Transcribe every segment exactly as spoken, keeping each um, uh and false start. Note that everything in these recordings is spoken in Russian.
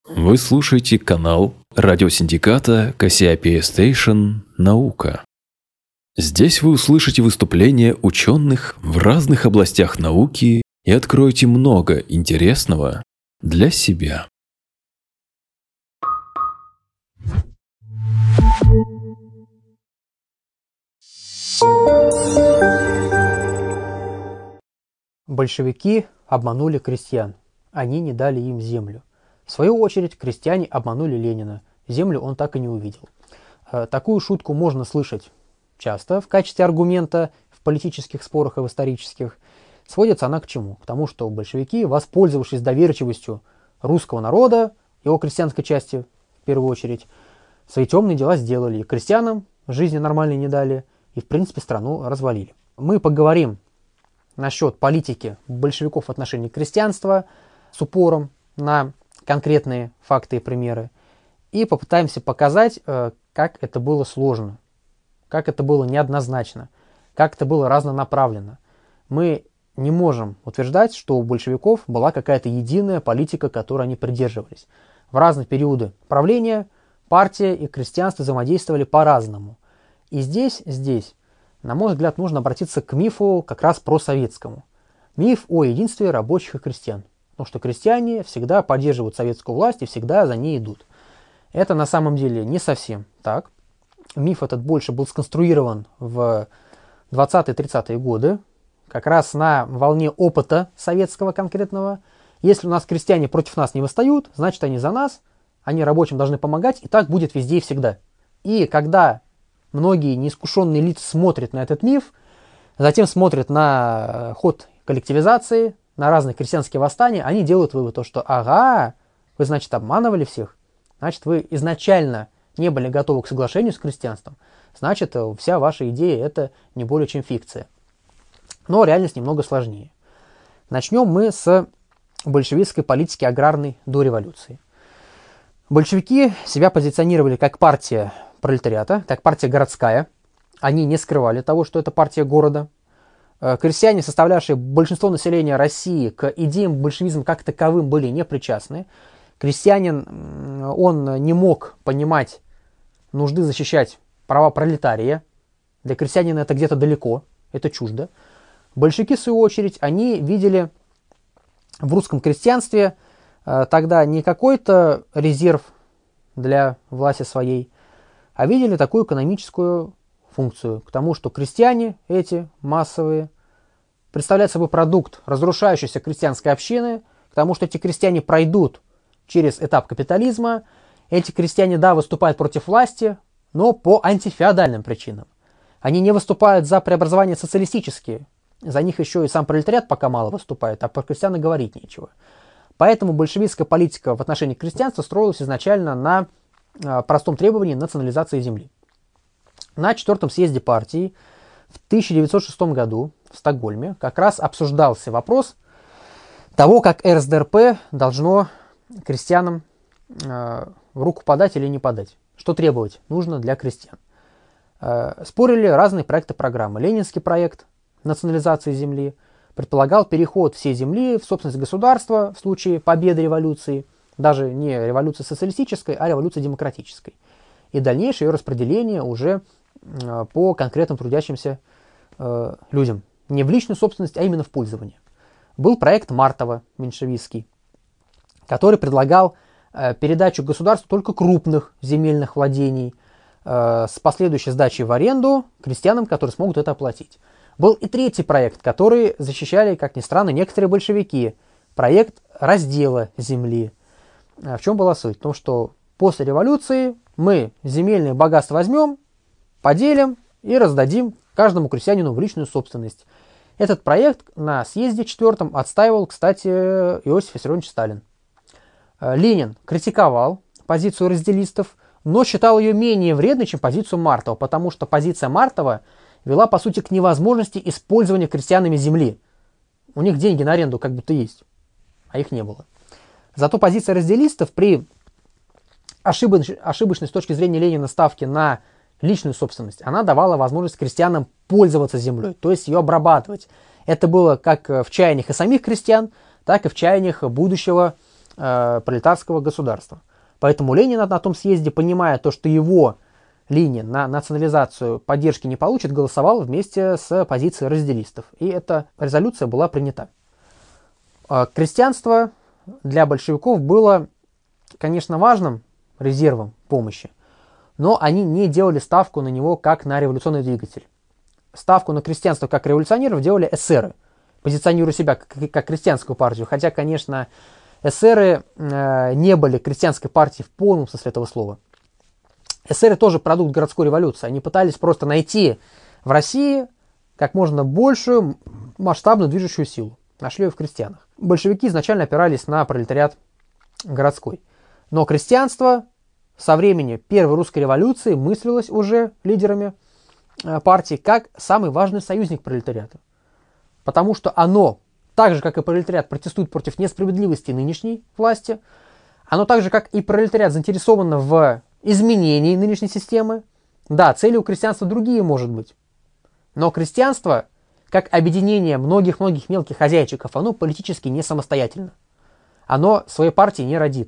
Вы слушаете канал радиосиндиката Кассиопея Station «Наука». Здесь вы услышите выступления ученых в разных областях науки и откроете много интересного для себя. Большевики обманули крестьян. Они не дали им землю. В свою очередь, крестьяне обманули Ленина. Землю он так и не увидел. Такую шутку можно слышать часто в качестве аргумента в политических спорах и в исторических. Сводится она к чему? К тому, что большевики, воспользовавшись доверчивостью русского народа, его крестьянской части в первую очередь, свои темные дела сделали. И крестьянам жизни нормальной не дали, и в принципе страну развалили. Мы поговорим насчет политики большевиков в отношении крестьянства с упором на конкретные факты и примеры, и попытаемся показать, как это было сложно, как это было неоднозначно, как это было разнонаправленно. Мы не можем утверждать, что у большевиков была какая-то единая политика, которой они придерживались. В разные периоды правления партия и крестьянство взаимодействовали по-разному. И здесь, здесь, на мой взгляд, нужно обратиться к мифу как раз просоветскому. Миф о единстве рабочих и крестьян. Потому что крестьяне всегда поддерживают советскую власть и всегда за ней идут. Это на самом деле не совсем так. Миф этот больше был сконструирован в двадцатые-тридцатые годы, как раз на волне опыта советского конкретного. Если у нас крестьяне против нас не восстают, значит они за нас, они рабочим должны помогать, и так будет везде и всегда. И когда многие неискушенные лица смотрят на этот миф, затем смотрят на ход коллективизации, на разные крестьянские восстания, они делают вывод, что ага, вы, значит, обманывали всех, значит, вы изначально не были готовы к соглашению с крестьянством, значит, вся ваша идея это не более чем фикция. Но реальность немного сложнее. Начнем мы с большевистской политики аграрной до революции. Большевики себя позиционировали как партия пролетариата, как партия городская. Они не скрывали того, что это партия города. Крестьяне, составлявшие большинство населения России, к идеям большевизма как таковым были не причастны. Крестьянин, он не мог понимать нужды защищать права пролетария. Для крестьянина это где-то далеко, это чуждо. Большевики, в свою очередь, они видели в русском крестьянстве тогда не какой-то резерв для власти своей, а видели такую экономическую функцию, к тому, что крестьяне эти массовые представляют собой продукт разрушающейся крестьянской общины, к тому, что эти крестьяне пройдут через этап капитализма, эти крестьяне, да, выступают против власти, но по антифеодальным причинам. Они не выступают за преобразования социалистические, за них еще и сам пролетариат пока мало выступает, а про крестьян и говорить нечего. Поэтому большевистская политика в отношении крестьянства строилась изначально на э, простом требовании национализации земли. На четвертом съезде партии в тысяча девятьсот шестом году в Стокгольме как раз обсуждался вопрос того, как эр эс дэ эр пэ должно крестьянам э, в руку подать или не подать. Что требовать нужно для крестьян. Э, спорили разные проекты программы. Ленинский проект национализации земли предполагал переход всей земли в собственность государства в случае победы революции, даже не революции социалистической, а революции демократической. И дальнейшее ее распределение уже по конкретным трудящимся э, людям. Не в личную собственность, а именно в пользование. Был проект Мартова, меньшевистский, который предлагал э, передачу государству только крупных земельных владений э, с последующей сдачей в аренду крестьянам, которые смогут это оплатить. Был и третий проект, который защищали, как ни странно, некоторые большевики. Проект раздела земли. В чем была суть? В том, что после революции мы земельные богатства возьмем, поделим и раздадим каждому крестьянину в личную собственность. Этот проект на съезде четвертом отстаивал, кстати, Иосиф Виссарионович Сталин. Ленин критиковал позицию разделистов, но считал ее менее вредной, чем позицию Мартова, потому что позиция Мартова вела, по сути, к невозможности использования крестьянами земли. У них деньги на аренду как будто есть, а их не было. Зато позиция разделистов при ошибоч- ошибочной с точки зрения Ленина ставке на личную собственность, она давала возможность крестьянам пользоваться землей, то есть ее обрабатывать. Это было как в чаяниях и самих крестьян, так и в чаяниях будущего э, пролетарского государства. Поэтому Ленин на том съезде, понимая то, что его линия на национализацию поддержки не получит, голосовал вместе с позицией разделистов. И эта резолюция была принята. Крестьянство для большевиков было, конечно, важным резервом помощи, но они не делали ставку на него как на революционный двигатель. Ставку на крестьянство как революционеров делали эсеры, позиционируя себя как, как крестьянскую партию, хотя, конечно, эсеры э, не были крестьянской партией в полном смысле этого слова. Эсеры тоже продукт городской революции. Они пытались просто найти в России как можно большую масштабную движущую силу. Нашли ее в крестьянах. Большевики изначально опирались на пролетариат городской. Но крестьянство со времени Первой русской революции мыслилось уже лидерами партии как самый важный союзник пролетариата. Потому что оно, так же как и пролетариат, протестует против несправедливости нынешней власти, оно так же как и пролетариат заинтересовано в изменении нынешней системы. Да, цели у крестьянства другие, может быть. Но крестьянство, как объединение многих-многих мелких хозяйчиков, оно политически не самостоятельно. Оно своей партии не родит.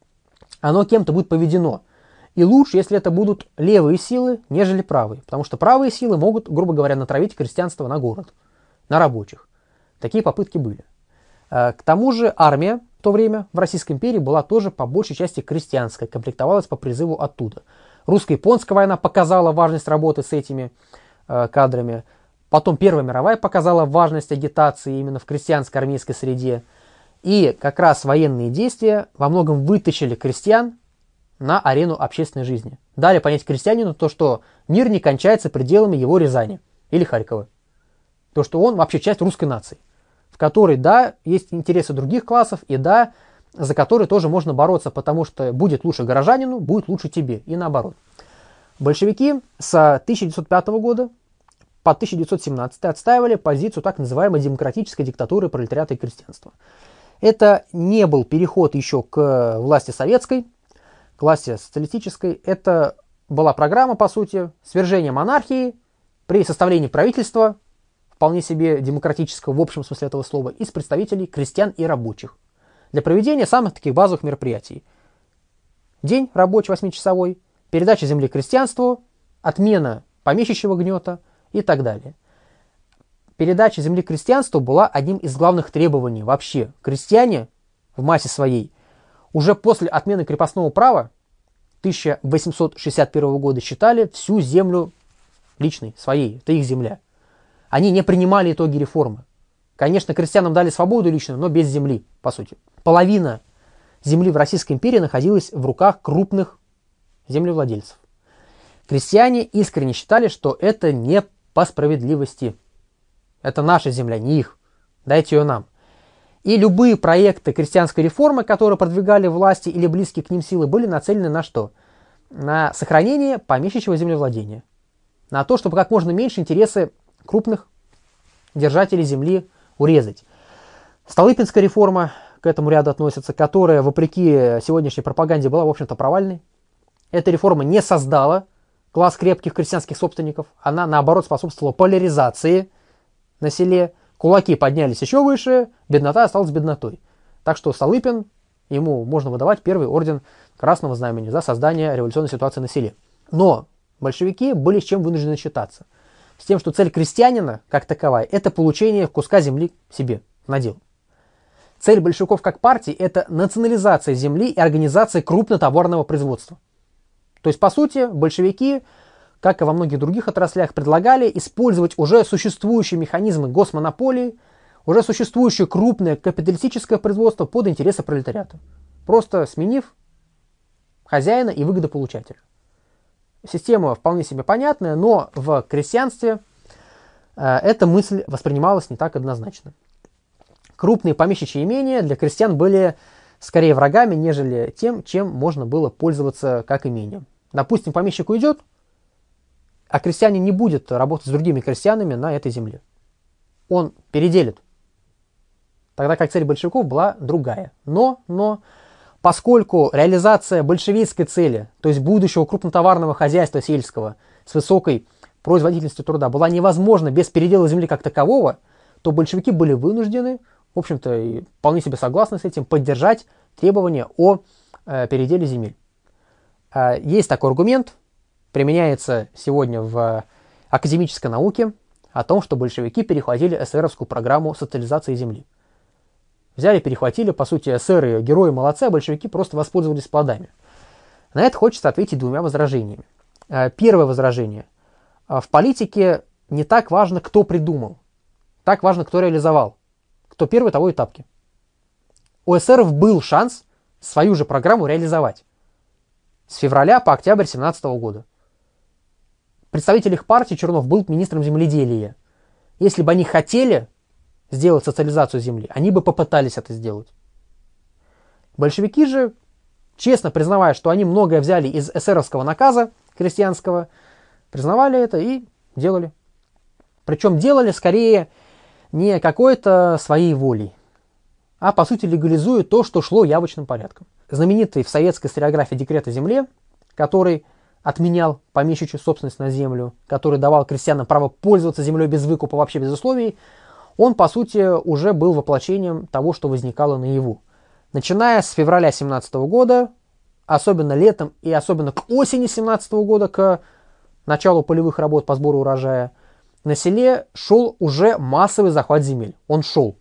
Оно кем-то будет поведено. И лучше, если это будут левые силы, нежели правые. Потому что правые силы могут, грубо говоря, натравить крестьянство на город, на рабочих. Такие попытки были. К тому же армия в то время в Российской империи была тоже по большей части крестьянская, комплектовалась по призыву оттуда. Русско-японская война показала важность работы с этими э, кадрами. Потом Первая мировая показала важность агитации именно в крестьянской армейской среде. И как раз военные действия во многом вытащили крестьян на арену общественной жизни. Дали понять крестьянину то, что мир не кончается пределами его Рязани или Харькова. То, что он вообще часть русской нации, в которой, да, есть интересы других классов, и да, за которые тоже можно бороться, потому что будет лучше горожанину, будет лучше тебе, и наоборот. Большевики с тысяча девятьсот пятого года по тысяча девятьсот семнадцатый отстаивали позицию так называемой демократической диктатуры пролетариата и крестьянства. Это не был переход еще к власти советской, к власти социалистической. Это была программа, по сути, свержения монархии при составлении правительства, вполне себе демократического в общем смысле этого слова, из представителей крестьян и рабочих для проведения самых таких базовых мероприятий. День рабочий восьмичасовой, передача земли крестьянству, отмена помещичьего гнета и так далее. Передача земли крестьянству была одним из главных требований вообще. Крестьяне в массе своей уже после отмены крепостного права тысяча восемьсот шестьдесят первого года считали всю землю личной, своей, это их земля. Они не принимали итоги реформы. Конечно, крестьянам дали свободу личную, но без земли, по сути. Половина земли в Российской империи находилась в руках крупных землевладельцев. Крестьяне искренне считали, что это не по справедливости. Это наша земля, не их. Дайте ее нам. И любые проекты крестьянской реформы, которые продвигали власти или близкие к ним силы, были нацелены на что? На сохранение помещичьего землевладения. На то, чтобы как можно меньше интересы крупных держателей земли урезать. Столыпинская реформа к этому ряду относится, которая, вопреки сегодняшней пропаганде, была, в общем-то, провальной. Эта реформа не создала класс крепких крестьянских собственников. Она, наоборот, способствовала поляризации на селе. Кулаки поднялись еще выше, беднота осталась беднотой. Так что Столыпин, ему можно выдавать первый орден Красного Знамени за создание революционной ситуации на селе. Но большевики были с чем вынуждены считаться. С тем, что цель крестьянина, как таковая, это получение куска земли себе в надел. Цель большевиков как партии – это национализация земли и организация крупнотоварного производства. То есть, по сути, большевики, как и во многих других отраслях, предлагали использовать уже существующие механизмы госмонополии, уже существующее крупное капиталистическое производство под интересы пролетариата, просто сменив хозяина и выгодополучателя. Система вполне себе понятная, но в крестьянстве э, эта мысль воспринималась не так однозначно. Крупные помещичьи имения для крестьян были скорее врагами, нежели тем, чем можно было пользоваться как имением. Допустим, помещик уйдет, а крестьянин не будет работать с другими крестьянами на этой земле. Он переделит. Тогда как цель большевиков была другая. Но, но, поскольку реализация большевистской цели, то есть будущего крупнотоварного хозяйства сельского с высокой производительностью труда, была невозможна без передела земли как такового, то большевики были вынуждены в общем-то, и вполне себе согласны с этим, поддержать требования о э, переделе земель. Э, есть такой аргумент, применяется сегодня в академической науке, о том, что большевики перехватили эсеровскую программу социализации земли. Взяли, перехватили, по сути, эсеры герои молодцы, а большевики просто воспользовались плодами. На это хочется ответить двумя возражениями. Первое возражение. В политике не так важно, кто придумал, так важно, кто реализовал. Кто первый, того и тапки. У эсеров был шанс свою же программу реализовать. С февраля по октябрь тысяча девятьсот семнадцатого года. Представитель их партии Чернов был министром земледелия. Если бы они хотели сделать социализацию земли, они бы попытались это сделать. Большевики же, честно признавая, что они многое взяли из эсеровского наказа крестьянского, признавали это и делали. Причем делали скорее не какой-то своей волей, а по сути легализуя то, что шло явочным порядком. Знаменитый в советской историографии декрет о земле, который отменял помещичью собственность на землю, который давал крестьянам право пользоваться землей без выкупа, вообще без условий, он, по сути, уже был воплощением того, что возникало наяву. Начиная с февраля семнадцатого года, особенно летом и особенно к осени семнадцатого года, к началу полевых работ по сбору урожая, на селе шел уже массовый захват земель. Он шел.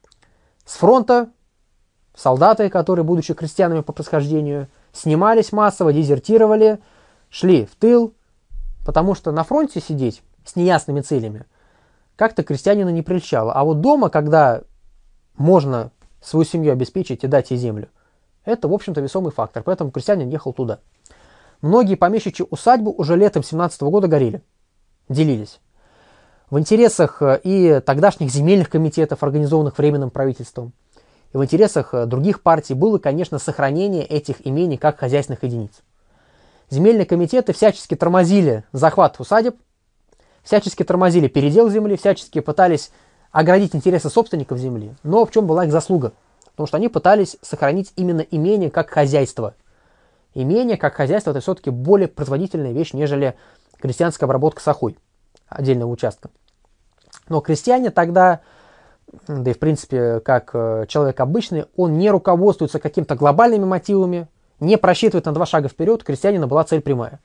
С фронта солдаты, которые, будучи крестьянами по происхождению, снимались массово, дезертировали, шли в тыл, потому что на фронте сидеть с неясными целями как-то крестьянина не прельщало. А вот дома, когда можно свою семью обеспечить и дать ей землю, это, в общем-то, весомый фактор. Поэтому крестьянин ехал туда. Многие помещичьи усадьбы уже летом семнадцатого года горели, делились. В интересах и тогдашних земельных комитетов, организованных Временным правительством, и в интересах других партий было, конечно, сохранение этих имений как хозяйственных единиц. Земельные комитеты всячески тормозили захват усадеб, всячески тормозили передел земли, всячески пытались оградить интересы собственников земли. Но в чем была их заслуга? Потому что они пытались сохранить именно имение как хозяйство. Имение как хозяйство — это все-таки более производительная вещь, нежели крестьянская обработка сахой отдельного участка. Но крестьяне тогда, да и в принципе как человек обычный, он не руководствуется какими-то глобальными мотивами, не просчитывает на два шага вперед. У крестьянина была цель прямая.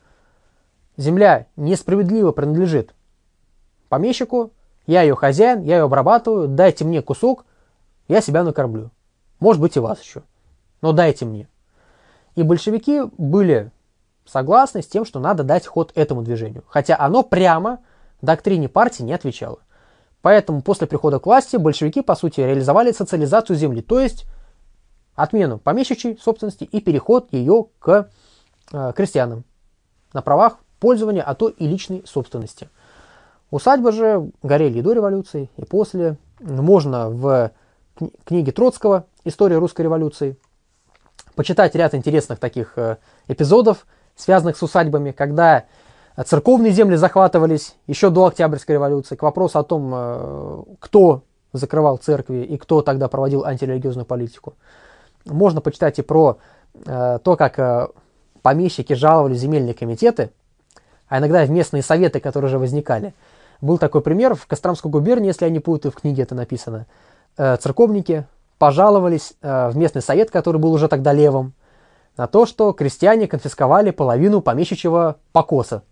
Земля несправедливо принадлежит помещику, я ее хозяин, я ее обрабатываю, дайте мне кусок, я себя накормлю. Может быть и вас еще, но дайте мне. И большевики были согласны с тем, что надо дать ход этому движению, хотя оно прямо доктрине партии не отвечало. Поэтому после прихода к власти большевики, по сути, реализовали социализацию земли, то есть отмену помещичьей собственности и переход ее к э, крестьянам на правах пользования, а то и личной собственности. Усадьбы же горели и до революции, и после. Можно в кни- книге Троцкого «История русской революции» почитать ряд интересных таких э, эпизодов, связанных с усадьбами, когда церковные земли захватывались еще до Октябрьской революции. К вопросу о том, кто закрывал церкви и кто тогда проводил антирелигиозную политику. Можно почитать и про то, как помещики жаловали земельные комитеты, а иногда и в местные советы, которые уже возникали. Был такой пример в Костромской губернии, если я не путаю, в книге это написано. Церковники пожаловались в местный совет, который был уже тогда левым, на то, что крестьяне конфисковали половину помещичьего покоса,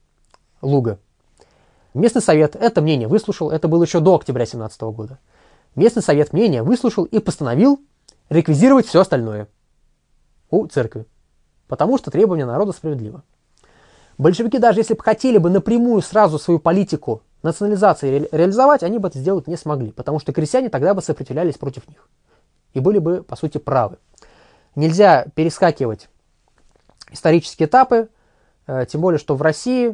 луга. Местный совет это мнение выслушал, это было еще до октября семнадцатого года. Местный совет мнение выслушал и постановил реквизировать все остальное у церкви, потому что требование народа справедливо. Большевики, даже если бы хотели бы напрямую сразу свою политику национализации ре- реализовать, они бы это сделать не смогли, потому что крестьяне тогда бы сопротивлялись против них и были бы, по сути, правы. Нельзя перескакивать исторические этапы, э, тем более, что в России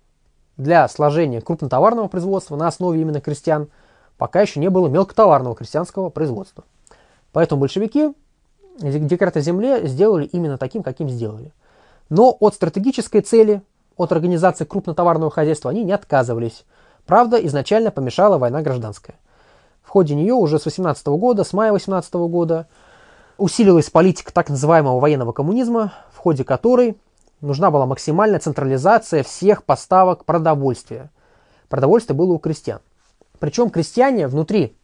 для сложения крупнотоварного производства на основе именно крестьян пока еще не было мелкотоварного крестьянского производства. Поэтому большевики декрет о земле сделали именно таким, каким сделали. Но от стратегической цели, от организации крупнотоварного хозяйства они не отказывались. Правда, изначально помешала война гражданская. В ходе нее уже с восемнадцатого года, с мая восемнадцатого года, усилилась политика так называемого военного коммунизма, в ходе которой нужна была максимальная централизация всех поставок продовольствия. Продовольствие было у крестьян. Причем крестьяне внутри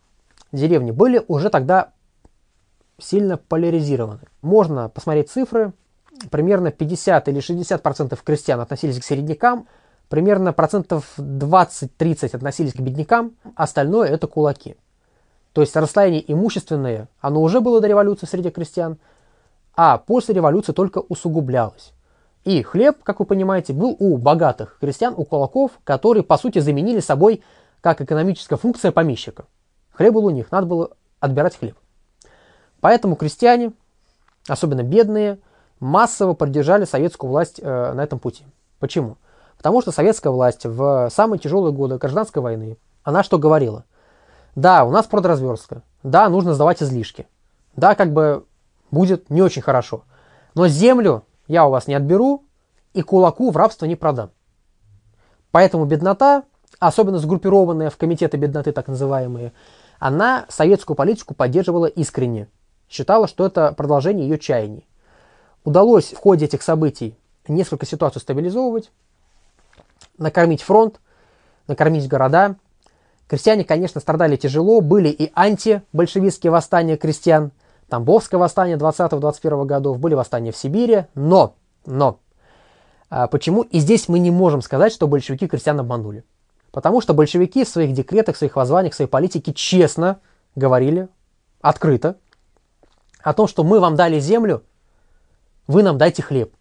деревни были уже тогда сильно поляризированы. Можно посмотреть цифры. Примерно пятьдесят или шестьдесят процентов крестьян относились к середнякам, примерно процентов двадцать-тридцать относились к беднякам, остальное это кулаки. То есть расслоение имущественное, оно уже было до революции среди крестьян, а после революции только усугублялось. И хлеб, как вы понимаете, был у богатых крестьян, у кулаков, которые, по сути, заменили собой как экономическая функция помещика. Хлеб был у них, надо было отбирать хлеб. Поэтому крестьяне, особенно бедные, массово поддержали советскую власть э, на этом пути. Почему? Потому что советская власть в самые тяжелые годы гражданской войны, она что говорила? Да, у нас продразверстка, да, нужно сдавать излишки, да, как бы будет не очень хорошо, но землю я у вас не отберу и кулаку в рабство не продам. Поэтому беднота, особенно сгруппированная в комитеты бедноты так называемые, она советскую политику поддерживала искренне, считала, что это продолжение ее чаяний. Удалось в ходе этих событий несколько ситуаций стабилизовывать, накормить фронт, накормить города. Крестьяне, конечно, страдали тяжело, были и антибольшевистские восстания крестьян, Тамбовское восстание двадцатого-двадцать первого годов, были восстания в Сибири, но, но, а почему? И здесь мы не можем сказать, что большевики крестьян обманули. Потому что большевики в своих декретах, в своих воззваниях, в своей политике честно говорили, открыто, о том, что мы вам дали землю, вы нам дайте хлеб.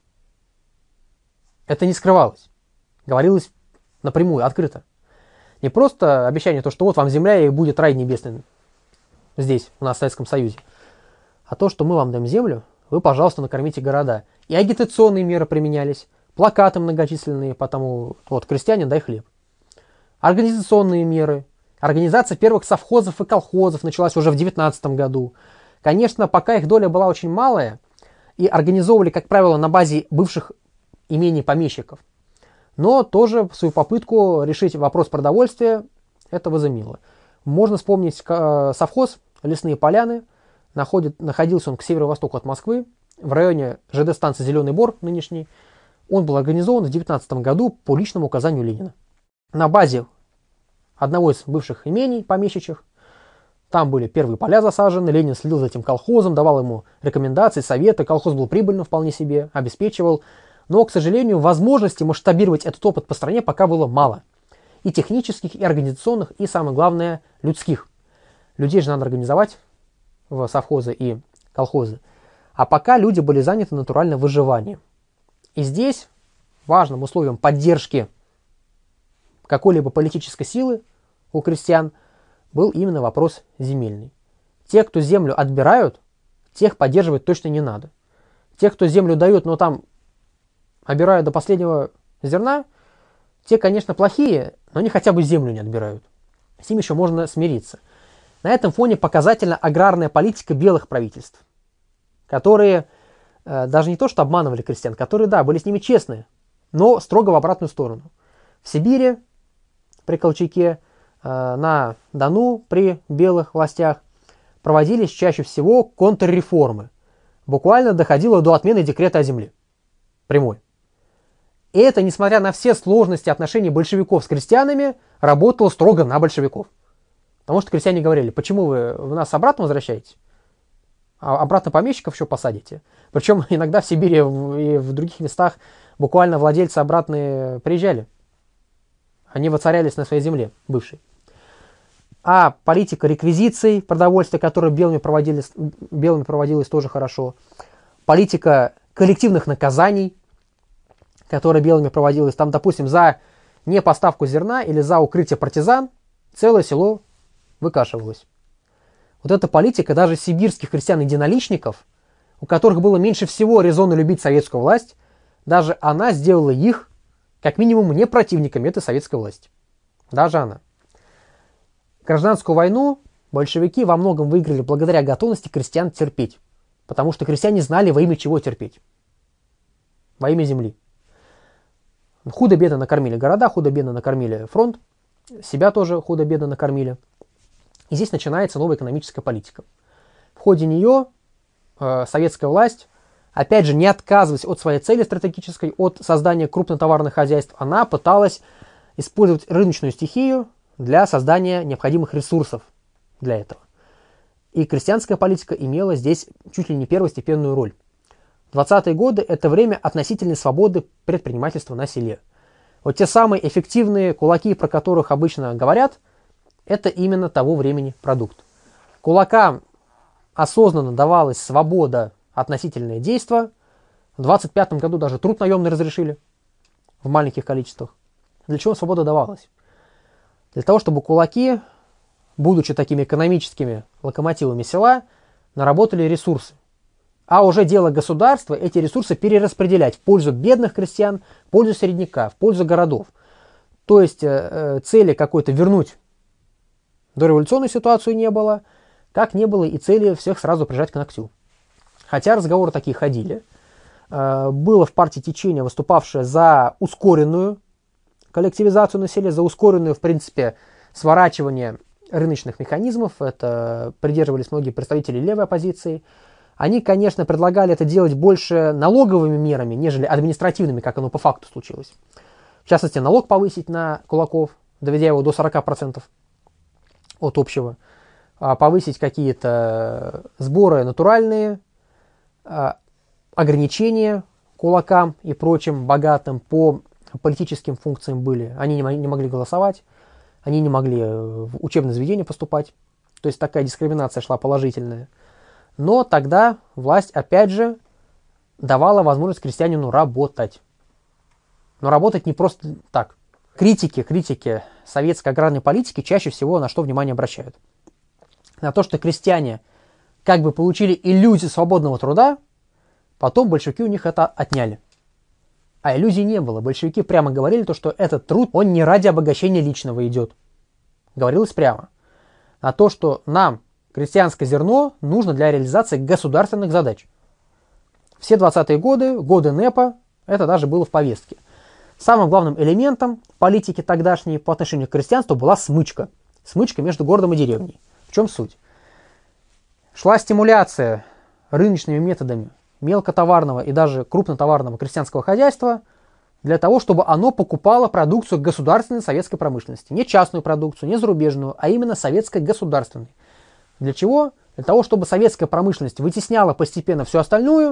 Это не скрывалось. Говорилось напрямую, открыто. Не просто обещание, то, что вот вам земля и будет рай небесный здесь, у нас в Советском Союзе, а то, что мы вам даем землю, вы, пожалуйста, накормите города. И агитационные меры применялись, плакаты многочисленные, потому вот крестьянин, дай хлеб. Организационные меры. Организация первых совхозов и колхозов началась уже в девятнадцатом году. Конечно, пока их доля была очень малая, и организовывали, как правило, на базе бывших имений помещиков. Но тоже свою попытку решить вопрос продовольствия это возымело. Можно вспомнить совхоз «Лесные поляны». Находит, находился он к северо-востоку от Москвы, в районе ЖД-станции «Зеленый Бор» нынешний. Он был организован в девятнадцатом году по личному указанию Ленина. На базе одного из бывших имений помещичьих. Там были первые поля засажены, Ленин следил за этим колхозом, давал ему рекомендации, советы. Колхоз был прибыльным вполне себе, обеспечивал. Но, к сожалению, возможности масштабировать этот опыт по стране пока было мало. И технических, и организационных, и, самое главное, людских. Людей же надо организовать в совхозы и колхозы. А пока люди были заняты натуральным выживанием. И здесь важным условием поддержки какой-либо политической силы у крестьян был именно вопрос земельный. Те, кто землю отбирают, тех поддерживать точно не надо. Те, кто землю дают, но там обирают до последнего зерна, те, конечно, плохие, но они хотя бы землю не отбирают. С ним еще можно смириться. На этом фоне показательна аграрная политика белых правительств, которые э, даже не то что обманывали крестьян, которые, да, были с ними честны, но строго в обратную сторону. В Сибири, при Колчаке, э, на Дону, при белых властях проводились чаще всего контрреформы. Буквально доходило до отмены декрета о земле. Прямой. И это, несмотря на все сложности отношений большевиков с крестьянами, работало строго на большевиков. Потому что крестьяне говорили, почему вы в нас обратно возвращаете, а обратно помещиков еще посадите. Причем иногда в Сибири и в других местах буквально владельцы обратные приезжали. Они воцарялись на своей земле, бывшей. А политика реквизиций, продовольствия, которая белыми проводились, белыми проводилась тоже хорошо. Политика коллективных наказаний, которая белыми проводилась. Там, допустим, за непоставку зерна или за укрытие партизан целое село выкашивалось. Вот эта политика даже сибирских крестьян-единоличников, у которых было меньше всего резона любить советскую власть, даже она сделала их, как минимум, не противниками этой советской власти. Даже она. Гражданскую войну большевики во многом выиграли благодаря готовности крестьян терпеть. Потому что крестьяне знали, во имя чего терпеть. Во имя земли. Худо-бедно накормили города, худо-бедно накормили фронт, себя тоже худо-бедно накормили. И здесь начинается новая экономическая политика. В ходе нее э, советская власть, опять же, не отказываясь от своей цели стратегической, от создания крупнотоварных хозяйств, она пыталась использовать рыночную стихию для создания необходимых ресурсов для этого. И крестьянская политика имела здесь чуть ли не первостепенную роль. двадцатые годы – это время относительной свободы предпринимательства на селе. Вот те самые эффективные кулаки, про которых обычно говорят, это именно того времени продукт. Кулакам осознанно давалась свобода относительное действо. В двадцать пятом году даже труд наемный разрешили в маленьких количествах. Для чего свобода давалась? Для того, чтобы кулаки, будучи такими экономическими локомотивами села, наработали ресурсы. А уже дело государства эти ресурсы перераспределять в пользу бедных крестьян, в пользу середняка, в пользу городов. То есть э, цели какой-то вернуть дореволюционную ситуацию не было, как не было и цели всех сразу прижать к ногтю. Хотя разговоры такие ходили. Э, было в партии течение, выступавшее за ускоренную коллективизацию на селе, за ускоренную, в принципе, сворачивание рыночных механизмов. Это придерживались многие представители левой оппозиции. Они, конечно, предлагали это делать больше налоговыми мерами, нежели административными, как оно по факту случилось. В частности, налог повысить на кулаков, доведя его до сорока процентов от общего. Повысить какие-то сборы натуральные, ограничения кулакам и прочим богатым по политическим функциям были. Они не могли голосовать, они не могли в учебное заведение поступать. То есть такая дискриминация шла положительная. Но тогда власть, опять же, давала возможность крестьянину работать. Но работать не просто так. Критики, критики советской аграрной политики чаще всего на что внимание обращают? На то, что крестьяне как бы получили иллюзию свободного труда, потом большевики у них это отняли. А иллюзий не было. Большевики прямо говорили, то, что этот труд, он не ради обогащения личного идет. Говорилось прямо. На то, что нам крестьянское зерно нужно для реализации государственных задач. Все двадцатые годы, годы НЭПа, это даже было в повестке. Самым главным элементом политики тогдашней по отношению к крестьянству была смычка. Смычка между городом и деревней. В чем суть? Шла стимуляция рыночными методами мелкотоварного и даже крупнотоварного крестьянского хозяйства для того, чтобы оно покупало продукцию государственной советской промышленности. Не частную продукцию, не зарубежную, а именно советской государственной. Для чего? Для того, чтобы советская промышленность вытесняла постепенно всю остальную,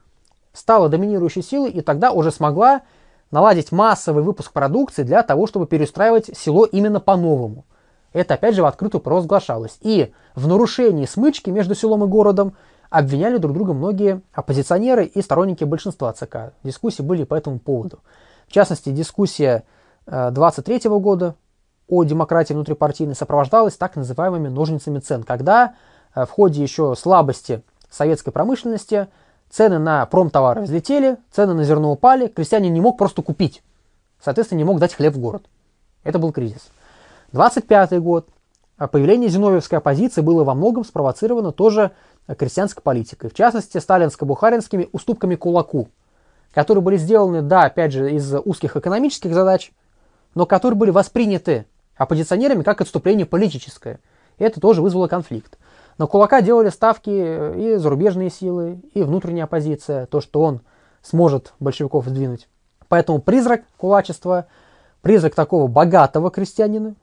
стала доминирующей силой и тогда уже смогла наладить массовый выпуск продукции для того, чтобы переустраивать село именно по-новому. Это опять же в открытую провозглашалось. И в нарушении смычки между селом и городом обвиняли друг друга многие оппозиционеры и сторонники большинства ЦК. Дискуссии были по этому поводу. В частности, дискуссия двадцать третьего года о демократии внутрипартийной сопровождалась так называемыми ножницами цен, когда в ходе еще слабости советской промышленности цены на промтовары взлетели, цены на зерно упали, крестьянин не мог просто купить, соответственно, не мог дать хлеб в город. Это был кризис. двадцать пятый год. Появление зиновьевской оппозиции было во многом спровоцировано тоже крестьянской политикой. В частности, сталинско-бухаринскими уступками кулаку, которые были сделаны, да, опять же, из узких экономических задач, но которые были восприняты оппозиционерами как отступление политическое. И это тоже вызвало конфликт. На кулака делали ставки и зарубежные силы, и внутренняя оппозиция, то, что он сможет большевиков сдвинуть. Поэтому призрак кулачества, призрак такого богатого крестьянина,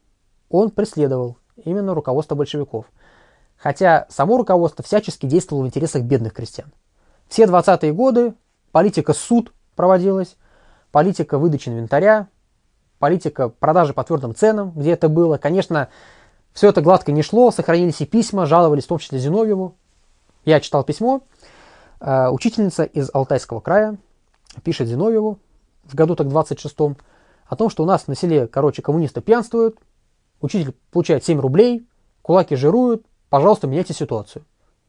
он преследовал именно руководство большевиков. Хотя само руководство всячески действовало в интересах бедных крестьян. Все двадцатые годы политика суд проводилась, политика выдачи инвентаря, политика продажи по твердым ценам, где это было. Конечно, все это гладко не шло, сохранились и письма, жаловались в том числе Зиновьеву. Я читал письмо. Учительница из Алтайского края пишет Зиновьеву в году так двадцать шестом о том, что у нас на селе, короче, коммунисты пьянствуют, учитель получает семь рублей, кулаки жируют, пожалуйста, меняйте ситуацию.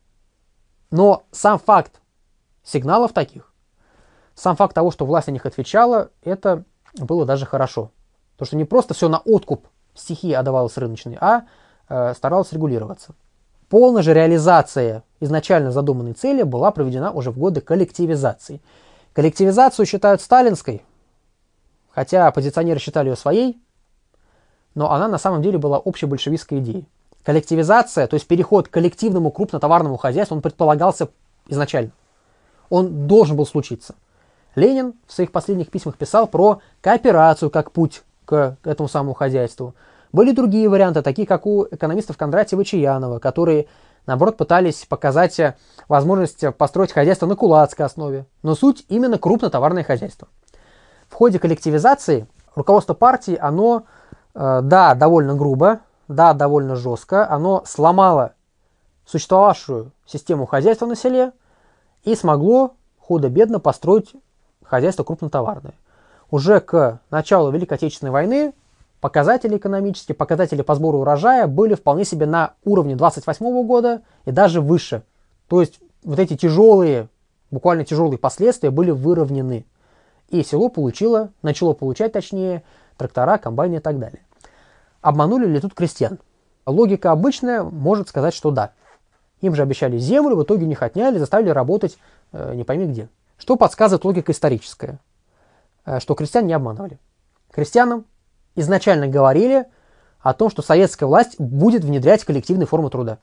Но сам факт сигналов таких, сам факт того, что власть на них отвечала, это было даже хорошо. Потому что не просто все на откуп стихии отдавалось рыночной, а э, старалось регулироваться. Полная же реализация изначально задуманной цели была проведена уже в годы коллективизации. Коллективизацию считают сталинской, хотя оппозиционеры считали ее своей, но она на самом деле была общебольшевистской идеей. Коллективизация, то есть переход к коллективному крупнотоварному хозяйству, он предполагался изначально. Он должен был случиться. Ленин в своих последних письмах писал про кооперацию как путь к этому самому хозяйству. Были другие варианты, такие как у экономистов Кондратьева и Чаянова, которые наоборот, пытались показать возможность построить хозяйство на кулацкой основе. Но суть именно крупнотоварное хозяйство. В ходе коллективизации руководство партии, оно, э, да, довольно грубо, да, довольно жестко, оно сломало существовавшую систему хозяйства на селе и смогло худо-бедно построить хозяйство крупнотоварное. Уже к началу Великой Отечественной войны показатели экономические, показатели по сбору урожая были вполне себе на уровне двадцать восьмого года и даже выше. То есть вот эти тяжелые, буквально тяжелые последствия были выровнены. И село получило, начало получать, точнее, трактора, комбайны и так далее. Обманули ли тут крестьян? Логика обычная может сказать, что да. Им же обещали землю, в итоге у них отняли, заставили работать э, не пойми где. Что подсказывает логика историческая? Э, что крестьян не обманывали. Крестьянам изначально говорили о том, что советская власть будет внедрять коллективные формы труда.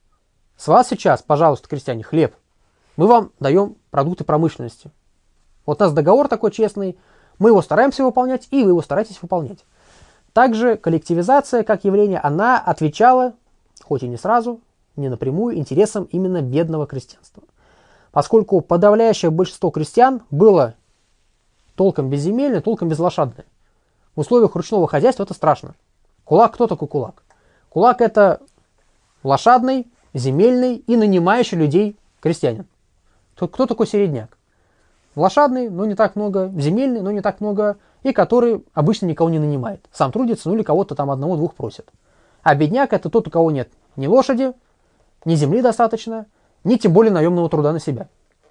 С вас сейчас, пожалуйста, крестьяне, хлеб. Мы вам даем продукты промышленности. Вот у нас договор такой честный, мы его стараемся выполнять, и вы его стараетесь выполнять. Также коллективизация, как явление, она отвечала, хоть и не сразу, не напрямую, интересам именно бедного крестьянства. Поскольку подавляющее большинство крестьян было толком безземельное, толком безлошадное. В условиях ручного хозяйства это страшно. Кулак, кто такой кулак? Кулак — это лошадный, земельный и нанимающий людей крестьянин. Кто, кто такой середняк? Лошадный, но не так много, земельный, но не так много, и который обычно никого не нанимает. Сам трудится, ну или кого-то там одного-двух просит. А бедняк — это тот, у кого нет ни лошади, ни земли достаточно, ни тем более наемного труда на себя.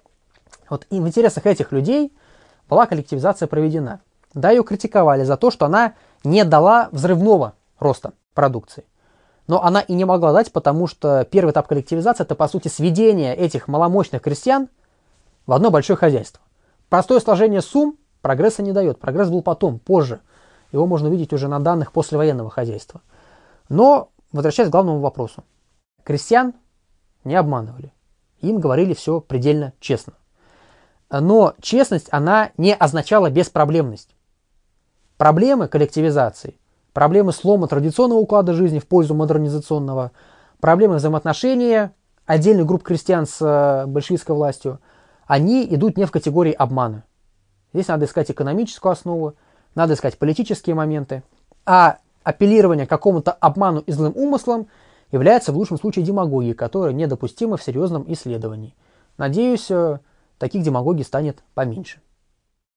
Вот и в интересах этих людей была коллективизация проведена. Да, ее критиковали за то, что она не дала взрывного роста продукции. Но она и не могла дать, потому что первый этап коллективизации — это, по сути, сведение этих маломощных крестьян в одно большое хозяйство. Простое сложение сумм прогресса не дает. Прогресс был потом, позже. Его можно видеть уже на данных послевоенного хозяйства. Но, возвращаясь к главному вопросу. Крестьян не обманывали. Им говорили все предельно честно. Но честность, она не означала беспроблемность. Проблемы коллективизации, проблемы слома традиционного уклада жизни в пользу модернизационного, проблемы взаимоотношения отдельных групп крестьян с большевистской властью, они идут не в категории обмана. Здесь надо искать экономическую основу, надо искать политические моменты, а апеллирование к какому-то обману и злым умыслам является в лучшем случае демагогией, которая недопустима в серьезном исследовании. Надеюсь, таких демагогий станет поменьше.